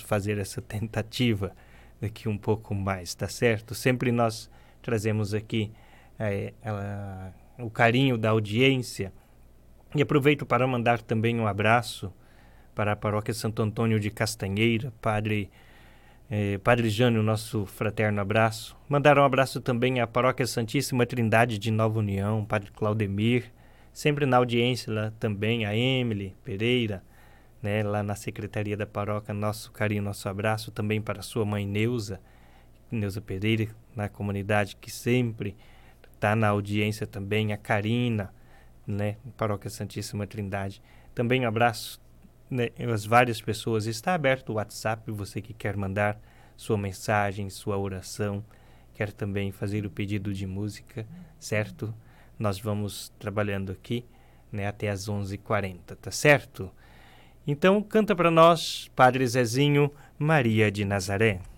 fazer essa tentativa daqui um pouco mais, tá certo? Sempre nós trazemos aqui o carinho da audiência. E aproveito para mandar também um abraço para a paróquia Santo Antônio de Castanheira, Padre Jânio, nosso fraterno abraço. Mandar um abraço também à paróquia Santíssima Trindade de Nova União, Padre Claudemir, sempre na audiência lá também, a Emily Pereira, né, lá na secretaria da paróquia, nosso carinho, nosso abraço também para sua mãe Neuza Pereira, na comunidade, que sempre está na audiência também, a Karina, né, paróquia Santíssima Trindade. Também um abraço, né, as várias pessoas. Está aberto o WhatsApp, você que quer mandar sua mensagem, sua oração, quer também fazer o pedido de música, certo? Nós vamos trabalhando aqui, né, até às 11h40, tá certo? Então, canta para nós, Padre Zezinho, Maria de Nazaré.